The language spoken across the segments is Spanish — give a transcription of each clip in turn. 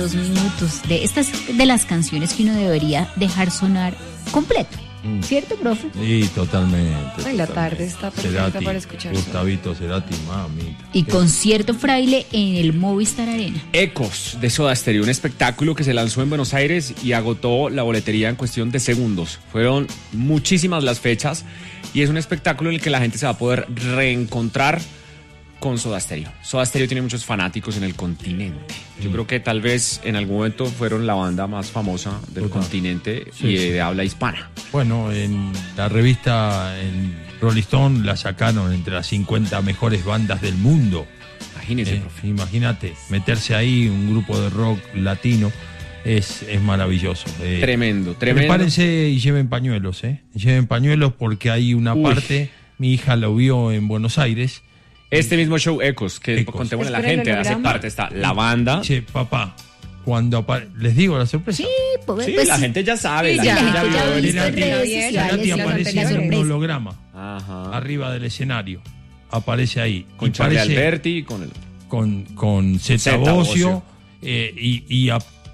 2 minutos de estas de las canciones que uno debería dejar sonar completo. ¿Cierto, profe? Sí, totalmente. Ay, la tarde está perfecta Cerati, para escuchar. Gustavito Cerati, mami. Y concierto fraile en el Movistar Arena. Ecos de Soda Stereo, un espectáculo que se lanzó en Buenos Aires y agotó la boletería en cuestión de segundos. Fueron muchísimas las fechas y es un espectáculo en el que la gente se va a poder reencontrar con Soda Stereo. Soda Stereo tiene muchos fanáticos en el continente. Yo creo que tal vez en algún momento fueron la banda más famosa del continente y de habla hispana. Bueno, en la revista en Rolling Stone la sacaron entre las 50 mejores bandas del mundo. Imagínese, profe. Imagínate, meterse ahí, un grupo de rock latino, es maravilloso. Tremendo. Prepárense y lleven pañuelos, Lleven pañuelos porque hay una parte, mi hija lo vio en Buenos Aires. Este mismo show, Ecos, que contémosle a la gente, hace parte, está la banda. Che, papá, cuando les digo la sorpresa. Sí, pues la gente ya sabe. Sí, la gente gente ya ha visto en redes Cerati sociales aparece la en un sorpresa. holograma. Ajá. Arriba del escenario. Aparece ahí. Con Charlie Alberti y con el... con Zeta Bosio. Y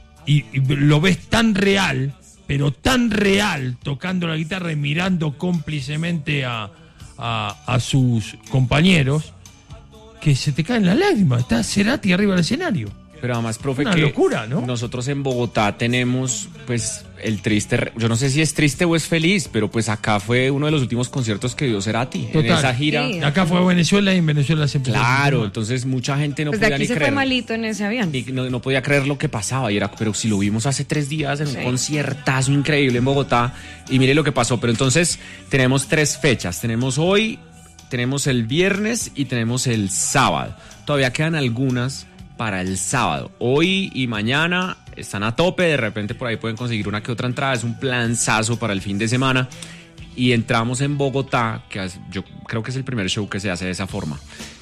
lo ves tan real, pero tan real, tocando la guitarra y mirando cómplicemente a sus compañeros, que se te caen las lágrimas. Está Cerati arriba del escenario. Pero además, profe, una locura, ¿no? Nosotros en Bogotá tenemos, pues, el triste... Yo no sé si es triste o es feliz, pero pues acá fue uno de los últimos conciertos que dio Cerati. Total. En esa gira. Sí. Acá fue a Venezuela y en Venezuela se empezó. Claro, entonces mucha gente no Pues de podía aquí ni se creer. fue malito en ese avión. Y no podía creer lo que pasaba. Y era, pero si lo vimos hace 3 días en un conciertazo increíble en Bogotá. Y mire lo que pasó. Pero entonces tenemos 3 fechas. Tenemos hoy, tenemos el viernes y tenemos el sábado. Todavía quedan algunas para el sábado. Hoy y mañana están a tope, de repente por ahí pueden conseguir una que otra entrada, es un planzazo para el fin de semana. Y entramos en Bogotá, que yo creo que es el primer show que se hace de esa forma,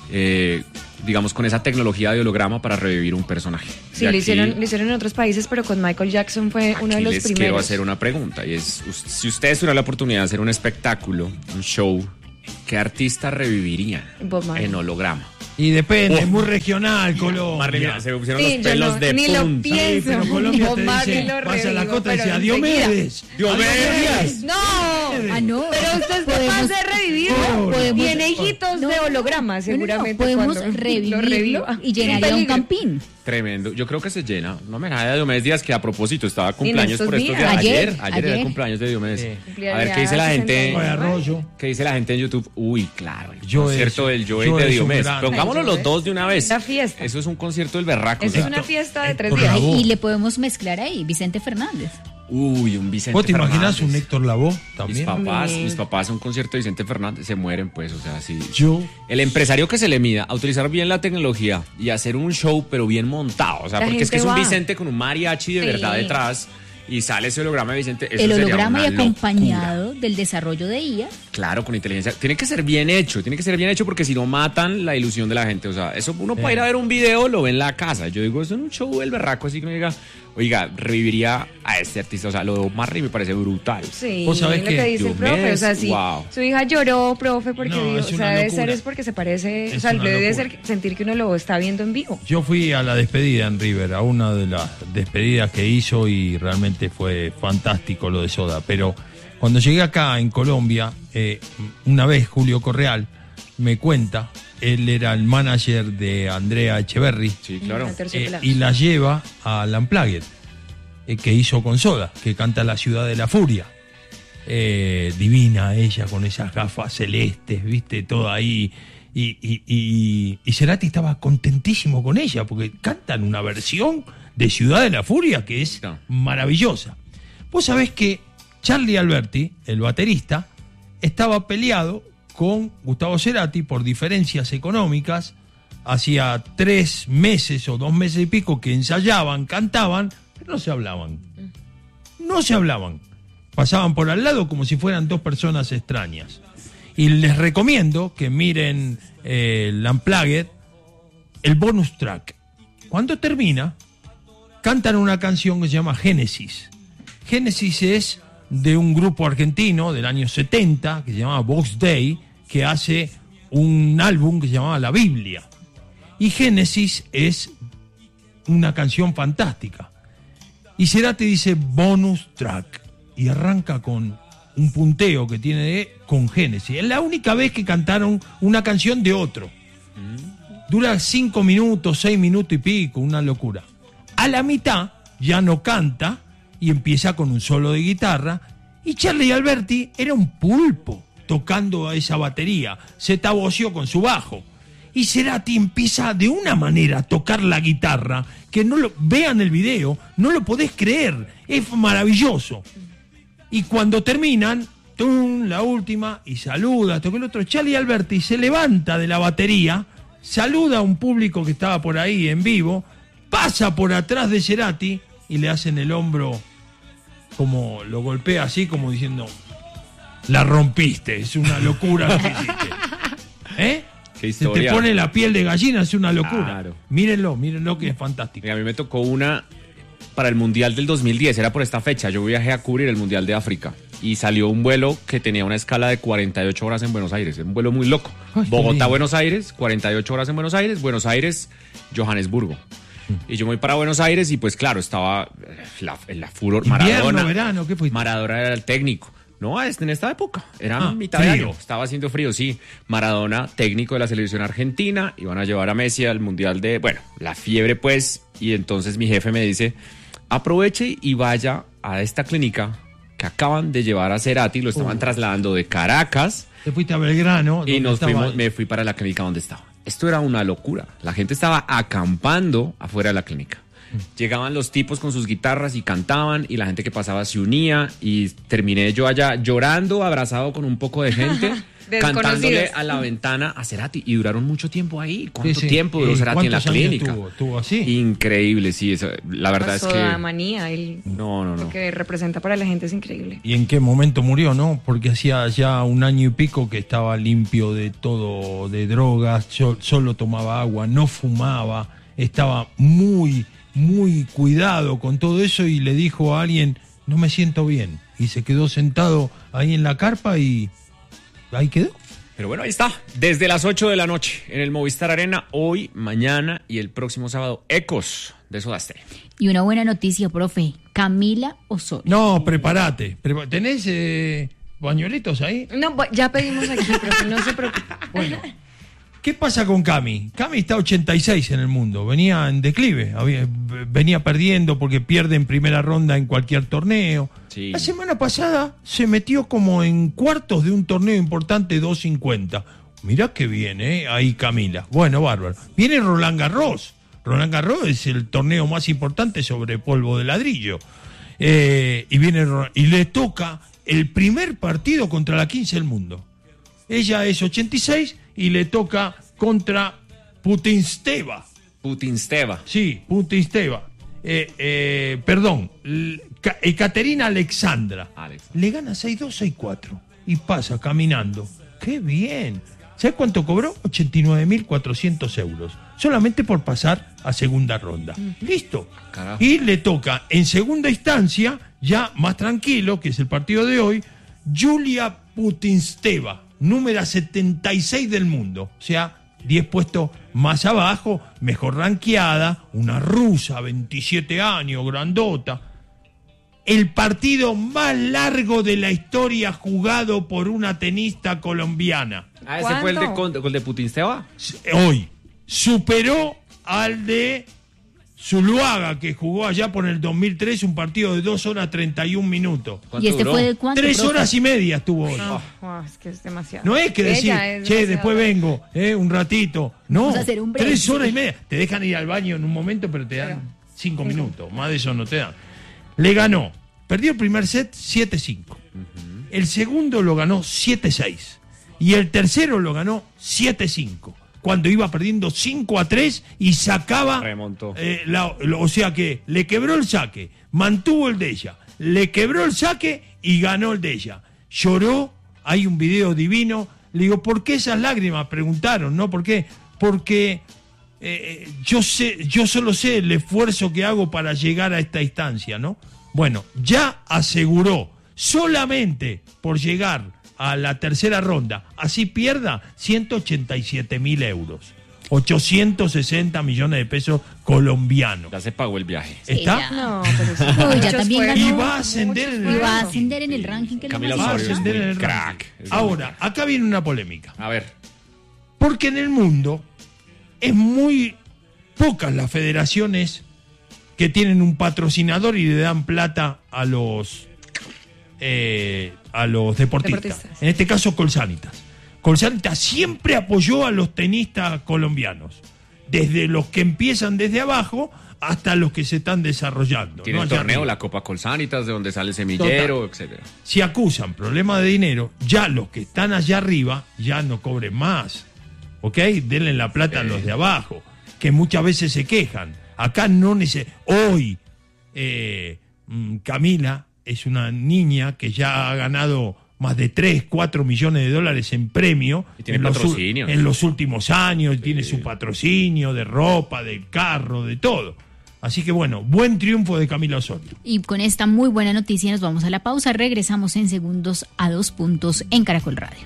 digamos con esa tecnología de holograma para revivir un personaje. Sí, lo hicieron en otros países, pero con Michael Jackson fue uno de los primeros. Quiero hacer una pregunta, y es, si ustedes tuvieran la oportunidad de hacer un espectáculo, un show, ¿qué artista revivirían en holograma? Y depende, es muy regional, Colombia. Se pusieron los pelos de ni punta. lo pienso. Sí, pero Colombia te Marley dice, lo vas a la revivo, costa y pero dice, Diomedes. ¡Diomedes! No. Ah, no. Pero usted es capaz de revivirlo. Tiene hijitos de holograma, seguramente. Podemos cuando lo revivirlo reviva. y llenaría un campín. Tremendo. Yo creo que se llena. No me haga de Diomedes Díaz, que a propósito estaba cumpleaños por estos días. Ayer era el cumpleaños de Diomedes. Sí. A ver, ¿qué dice la gente? Arroyo. ¿Qué dice la gente en YouTube? Uy, claro. El Joe concierto es- del Joe Joe de es un Diomedes. grande. Pongámoslo los dos de una vez. La fiesta. Eso es un concierto del berraco. Eso es una fiesta de 3 días. Bravo. Y le podemos mezclar ahí Vicente Fernández. Uy, un Vicente ¿Vos te imaginás Fernández. un Héctor Lavoe Mis también? papás, un concierto de Vicente Fernández, se mueren, pues, o sea, sí. Yo, El empresario que se le mida a utilizar bien la tecnología y hacer un show, pero bien montado. O sea, La porque es que es gente un va. Vicente con un mariachi de Sí. verdad detrás y sale ese holograma de Vicente. Eso El sería holograma una y acompañado del desarrollo de IA. Claro, con inteligencia. Tiene que ser bien hecho porque si no matan la ilusión de la gente. O sea, eso uno puede ir a ver un video, lo ve en la casa. Yo digo, eso es un show del berraco, así que uno diga, oiga, reviviría a este artista. O sea, lo de Omar Rey me parece brutal. Sí, ¿Vos sabés lo qué? que dice el profe, o sea, Diomedes, sí, wow. su hija lloró, profe, porque No, dijo, es o una sea, debe locura. ser es porque se parece, Es o sea, una debe locura. ser sentir que uno lo está viendo en vivo. yo fui a la despedida en River, a una de las despedidas que hizo y realmente fue fantástico lo de Soda. Pero cuando llegué acá en Colombia, una vez Julio Correal me cuenta, él era el manager de Andrea Echeverry, Sí, claro. y la lleva a Unplugged, que hizo con Soda, que canta La Ciudad de la Furia. Divina ella con esas gafas celestes, viste, toda ahí. Y Cerati estaba contentísimo con ella porque cantan una versión de Ciudad de la Furia que es maravillosa. Vos sabés que Charlie Alberti, el baterista, estaba peleado con Gustavo Cerati por diferencias económicas. Hacía 3 meses o 2 meses y pico que ensayaban, cantaban, pero no se hablaban. No se hablaban. Pasaban por al lado como si fueran 2 personas extrañas. Y les recomiendo que miren el Unplugged, el bonus track. Cuando termina, cantan una canción que se llama Génesis. Génesis es de un grupo argentino del año 70 que se llama Vox Day, que hace un álbum que se llamaba La Biblia. Y Génesis es una canción fantástica. Y Cerati dice bonus track y arranca con un punteo que tiene con Génesis. Es la única vez que cantaron una canción de otro. Dura 5 minutos, 6 minutos y pico, una locura. A la mitad ya no canta y empieza con un solo de guitarra. Y Charlie Alberti era un pulpo tocando a esa batería. Se taboció con su bajo. Y Cerati empieza de una manera a tocar la guitarra que vean el video, no lo podés creer. Es maravilloso. Y cuando terminan, ¡tum!, la última, y saluda, tocó el otro. Charlie Alberti se levanta de la batería, saluda a un público que estaba por ahí en vivo, pasa por atrás de Cerati y le hacen el hombro, como lo golpea así, como diciendo, la rompiste, es una locura lo que hiciste. Qué Se historia. te pone la piel de gallina, es una locura. Claro. Mírenlo que es fantástico. A mí me tocó una para el Mundial del 2010, era por esta fecha. Yo viajé a cubrir el Mundial de África y salió un vuelo que tenía una escala de 48 horas en Buenos Aires. Un vuelo muy loco. Ay, Bogotá, Buenos Aires, 48 horas en Buenos Aires, Johannesburgo. Y yo me voy para Buenos Aires y pues claro, estaba la furor. Invierno, Maradona. verano, ¿qué fuiste? Maradona era el técnico. No, en esta época. Era mitad frío. de año. Estaba haciendo frío, sí. Maradona, técnico de la selección argentina. Iban a llevar a Messi al Mundial de... Bueno, la fiebre pues. Y entonces mi jefe me dice, aproveche y vaya a esta clínica que acaban de llevar a Cerati. Lo estaban trasladando de Caracas. Te fuiste a Belgrano. Y donde me fui para la clínica donde estaba. Esto era una locura. La gente estaba acampando afuera de la clínica. Llegaban los tipos con sus guitarras y cantaban y la gente que pasaba se unía y terminé yo allá llorando, abrazado con un poco de gente, cantándole a la ventana a Cerati y duraron mucho tiempo ahí. ¿Cuánto tiempo duró Cerati en la clínica? Tuvo así. Increíble, sí, eso, la verdad es que... Toda manía, No. lo que representa para la gente es increíble. ¿Y en qué momento murió, no? Porque hacía ya 1 año y pico que estaba limpio de todo, de drogas, solo tomaba agua, no fumaba, estaba muy cuidado con todo eso y le dijo a alguien, no me siento bien. Y se quedó sentado ahí en la carpa y ahí quedó. Pero bueno, ahí está. Desde las 8 de la noche en el Movistar Arena, hoy, mañana y el próximo sábado, Ecos de Soda Stereo. Y una buena noticia, profe, Camila Osorio. No, prepárate. ¿Tenés pañuelitos ahí? No, ya pedimos aquí, profe, no se preocupe. Bueno. ¿Qué pasa con Cami? Cami está 86 en el mundo, venía en declive, venía perdiendo porque pierde en primera ronda en cualquier torneo. Sí. La semana pasada se metió como en cuartos de un torneo importante 250. Mirá qué bien, ahí Camila. Bueno, bárbaro. Viene Roland Garros. Roland Garros es el torneo más importante sobre polvo de ladrillo. Y le toca el primer partido contra la 15 del mundo. Ella es 86 y le toca contra Putinsteva. Putinsteva. Sí, Putinsteva. Perdón, Ekaterina Alexandra. Le gana 6-2, 6-4 y pasa caminando. ¡Qué bien! ¿Sabes cuánto cobró? 89.400 euros. Solamente por pasar a segunda ronda. Listo. Carajo. Y le toca en segunda instancia, ya más tranquilo, que es el partido de hoy, Julia Putinsteva, número 76 del mundo. O sea, 10 puestos más abajo, mejor ranqueada, una rusa, 27 años, grandota. El partido más largo de la historia jugado por una tenista colombiana. Ah, ese fue el de Putinsteva. Hoy superó al de Zuluaga, que jugó allá por el 2003 un partido de 2 horas 31 minutos. ¿Y este fue de cuánto? 3 horas y media estuvo hoy. Es que es demasiado. No es que decir, che, después vengo, un ratito. No, Vamos a hacer un break. 3 horas y media. Te dejan ir al baño en un momento, pero te dan 5 minutos. Más de eso no te dan. Le ganó. Perdió el primer set 7-5. El segundo lo ganó 7-6. Y el tercero lo ganó 7-5. Cuando iba perdiendo 5-3 y sacaba... Remontó. O sea que le quebró el saque, mantuvo el de ella, le quebró el saque y ganó el de ella. Lloró, hay un video divino. Le digo, ¿por qué esas lágrimas? Preguntaron, ¿no? ¿Por qué? Porque yo solo sé el esfuerzo que hago para llegar a esta instancia, ¿no? Bueno, ya aseguró, solamente por llegar a la tercera ronda, así pierda 187.000 euros. 860 millones de pesos colombianos. Ya se pagó el viaje. ¿Está? No, pero sí. Uy, ya también ganó. Y va a ascender en el Y va a ranking. ascender en el ranking que Camila lo más Va a Osorio es ascender muy en el crack. ranking. Es muy Ahora, acá viene una polémica. A ver. Porque en el mundo es muy pocas las federaciones que tienen un patrocinador y le dan plata a los deportistas. En este caso, Colsanitas. Colsanitas siempre apoyó a los tenistas colombianos, desde los que empiezan desde abajo hasta los que se están desarrollando. Tiene ¿no? el Allá torneo, arriba. la Copa Colsanitas, de donde sale Semillero, etcétera. Si acusan problemas de dinero, ya los que están allá arriba ya no cobren más. ¿Ok? Denle la plata a los de abajo, que muchas veces se quejan. Acá no hoy Camila es una niña que ya ha ganado más de 3, 4 millones de dólares en premio Y tiene patrocinio. en los últimos años. Tiene su patrocinio de ropa, de carro, de todo. Así que bueno, buen triunfo de Camila Osorio. Y con esta muy buena noticia nos vamos a la pausa. Regresamos en segundos a 2 puntos en Caracol Radio.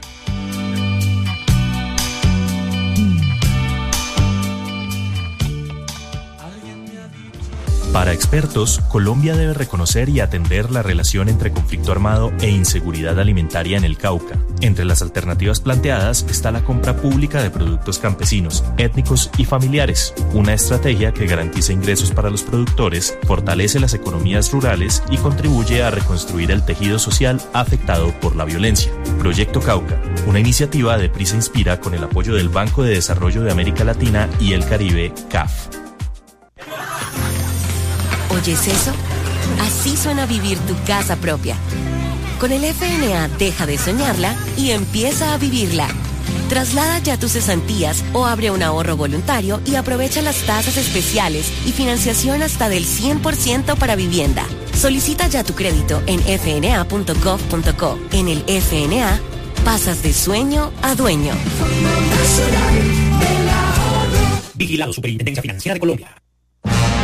Para expertos, Colombia debe reconocer y atender la relación entre conflicto armado e inseguridad alimentaria en el Cauca. Entre las alternativas planteadas está la compra pública de productos campesinos, étnicos y familiares, una estrategia que garantiza ingresos para los productores, fortalece las economías rurales y contribuye a reconstruir el tejido social afectado por la violencia. Proyecto Cauca, una iniciativa de Prisa Inspira con el apoyo del Banco de Desarrollo de América Latina y el Caribe, CAF. ¿Oyes eso? Así suena vivir tu casa propia. Con el FNA deja de soñarla y empieza a vivirla. Traslada ya tus cesantías o abre un ahorro voluntario y aprovecha las tasas especiales y financiación hasta del 100% para vivienda. Solicita ya tu crédito en fna.gov.co. En el FNA, pasas de sueño a dueño. Vigilado Superintendencia Financiera de Colombia.